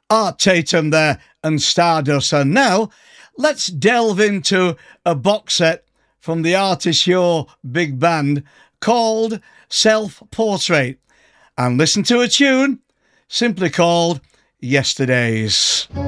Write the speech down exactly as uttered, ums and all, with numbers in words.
Art Tatum there and Stardust. And now let's delve into a box set from the Artist Your Big Band called Self Portrait, and listen to a tune simply called Yesterdays.